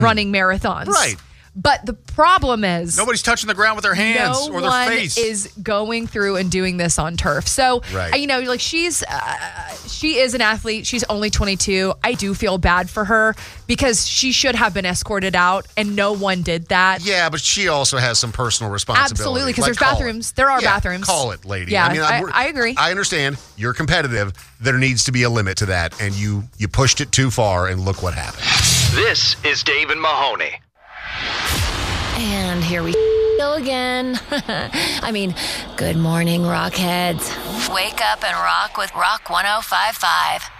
running marathons. Right. But the problem is nobody's touching the ground with their hands or their face. No one is going through and doing this on turf. So, right. Like she is an athlete. She's only 22. I do feel bad for her because she should have been escorted out and no one did that. Yeah, but she also has some personal responsibility. Absolutely, because there's bathrooms. There are bathrooms. Call it, lady. Yeah, I agree. I understand. You're competitive. There needs to be a limit to that, and you pushed it too far, and look what happened. This is Dave and Mahoney. And here we go again. Good morning, Rockheads. Wake up and rock with Rock 105.5.